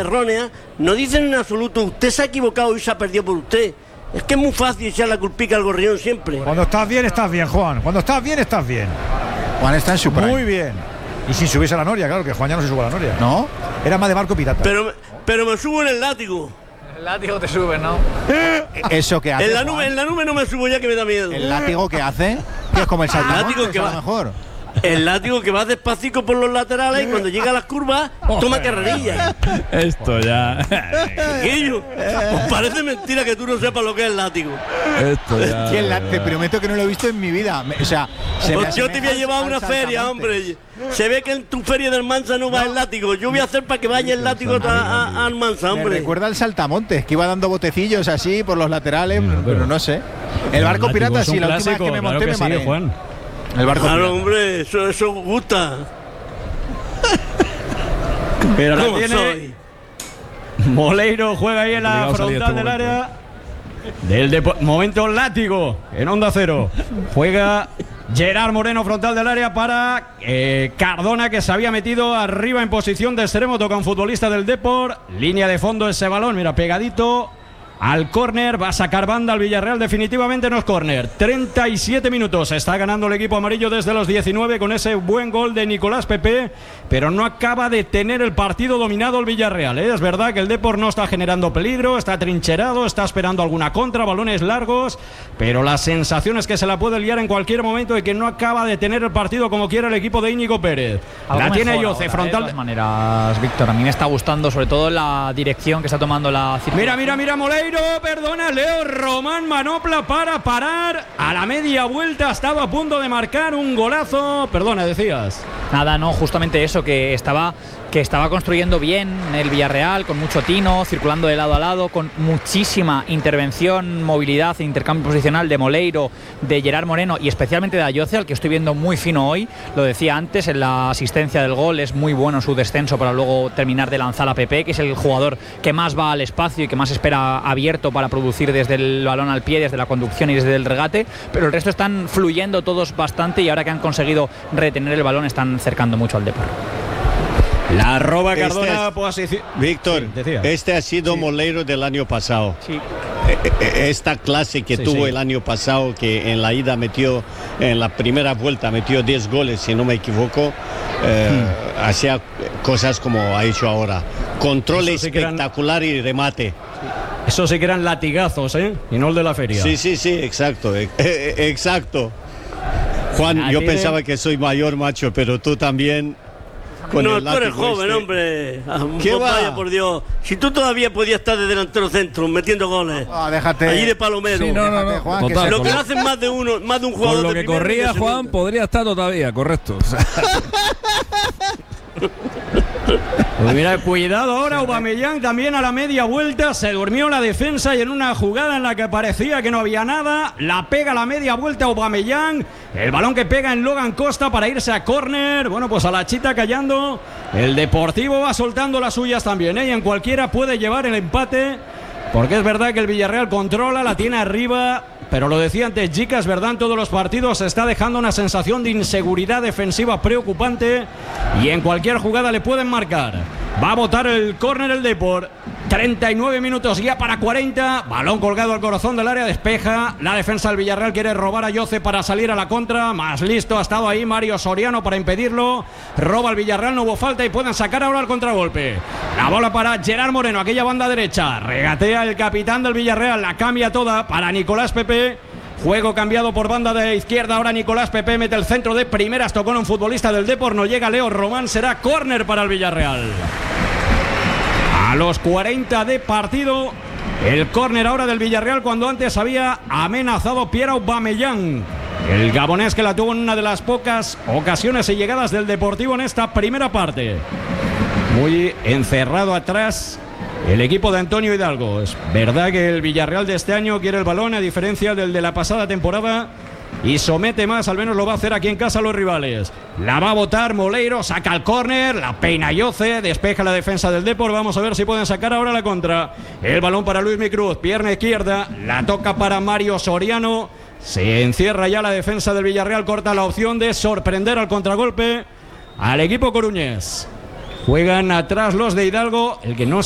erróneas, no dicen en absoluto usted se ha equivocado y se ha perdido por usted. Es que es muy fácil echar la culpica al gorrión siempre. Cuando estás bien, Juan. Cuando estás bien, estás bien. Juan está en su prime. Muy bien. Y sin subirse a la noria, claro, que Juan ya no se sube a la noria. ¿No? Era más de barco pirata. Pero me subo en el látigo. El látigo te sube, ¿no? ¿Eso qué hace? En la nube no me subo ya, que me da miedo. ¿El látigo qué hace? ¿Qué es como el saltamontes? Que va mejor. El látigo que va despacito por los laterales y cuando llega a las curvas toma carrerilla. Esto ya. Chiquillo, pues parece mentira que tú no sepas lo que es el látigo. Esto ya. Te prometo que no lo he visto en mi vida. O sea, pues yo te voy a llevar a una feria, hombre. Se ve que en tu feria del Almansa no va el látigo. Yo voy a hacer para que vaya el látigo a Almansa, hombre. Me recuerda al saltamontes, que iba dando botecillos así por los laterales, pero no sé. El barco pirata sí, la última vez que me monté me mareé. Juan. El barco claro, pirata. hombre, eso gusta. Pero la ¿Cómo tiene soy? Moleiro, juega ahí en la frontal del área. Momento látigo en Onda Cero. Juega Gerard Moreno, frontal del área para Cardona, que se había metido arriba en posición de extremo. Toca un futbolista del Depor. Línea de fondo ese balón, mira, pegadito al córner. Va a sacar banda al Villarreal. Definitivamente no es córner. 37 minutos. Está ganando el equipo amarillo desde los 19 con ese buen gol de Nicolás Pepe, pero no acaba de tener el partido dominado el Villarreal, ¿eh? Es verdad que el Depor no está generando peligro, está trincherado, está esperando alguna contra, balones largos, pero la sensación es que se la puede liar en cualquier momento y que no acaba de tener el partido como quiere el equipo de Íñigo Pérez. La tiene Yoce, frontal. De todas maneras, Víctor, a mí me está gustando sobre todo la dirección que está tomando la circulación. Mira, Moleiro. Perdona, Leo Román manopla para parar a la media vuelta. Estaba a punto de marcar un golazo. Perdona, decías. Nada, no, justamente eso, que estaba construyendo bien el Villarreal, con mucho tino, circulando de lado a lado, con muchísima intervención, movilidad e intercambio posicional de Moleiro, de Gerard Moreno y especialmente de Ayoce, al que estoy viendo muy fino hoy. Lo decía antes, en la asistencia del gol es muy bueno su descenso para luego terminar de lanzar a Pepe, que es el jugador que más va al espacio y que más espera abierto para producir desde el balón al pie, desde la conducción y desde el regate, pero el resto están fluyendo todos bastante y ahora que han conseguido retener el balón están cercando mucho al Depor. La roba Cardona, Víctor, sí, ha sido Moleiro del año pasado. Sí. Esta clase que tuvo el año pasado, que en la ida metió, en la primera vuelta metió 10 goles, si no me equivoco, hacía cosas como ha hecho ahora. Control espectacular y remate. Eso sí que eran latigazos, ¿eh? Y no el de la feria. Sí, exacto. Exacto. Juan, yo pensaba que soy mayor, macho, pero tú también. No, tú eres joven, hombre. ¿Qué va? Vaya, por Dios. Si tú todavía podías estar de delantero centro metiendo goles. Déjate. Allí de palomero. Sí, no. Juan, Total, lo que hacen más de un jugador. Con lo de que corría Juan, podría estar todavía, correcto. Pues mira, cuidado ahora, Aubameyang también a la media vuelta, se durmió la defensa y en una jugada en la que parecía que no había nada, la pega a la media vuelta Aubameyang, el balón que pega en Logan Costa para irse a córner. Bueno, pues a la chita callando, el Deportivo va soltando las suyas también, ¿eh? Y en cualquiera puede llevar el empate, porque es verdad que el Villarreal controla, la tiene arriba. Pero lo decía antes Jica, es verdad, en todos los partidos se está dejando una sensación de inseguridad defensiva preocupante y en cualquier jugada le pueden marcar. Va a botar el córner el Depor. 39 minutos ya para 40. Balón colgado al corazón del área, despeja. La defensa del Villarreal quiere robar a Yoce para salir a la contra. Más listo ha estado ahí Mario Soriano para impedirlo. Roba el Villarreal, no hubo falta y pueden sacar ahora el contragolpe. La bola para Gerard Moreno, aquella banda derecha. Regatea el capitán del Villarreal, la cambia toda para Nicolás Pepe. Juego cambiado por banda de izquierda. Ahora Nicolás Pepe mete el centro de primeras. Tocó en un futbolista del Depor. No llega Leo Román. Será córner para el Villarreal. A los 40 de partido. El córner ahora del Villarreal cuando antes había amenazado Pierre Aubameyang. El gabonés que la tuvo en una de las pocas ocasiones y llegadas del Deportivo en esta primera parte. Muy encerrado atrás el equipo de Antonio Hidalgo. Es verdad que el Villarreal de este año quiere el balón a diferencia del de la pasada temporada y somete más, al menos lo va a hacer aquí en casa a los rivales. La va a botar Moleiro, saca el córner, la peina Yoce, despeja la defensa del Depor. Vamos a ver si pueden sacar ahora la contra. El balón para Luismi Cruz, pierna izquierda, la toca para Mario Soriano. Se encierra ya la defensa del Villarreal, corta la opción de sorprender al contragolpe al equipo coruñés. Juegan atrás los de Hidalgo, el que no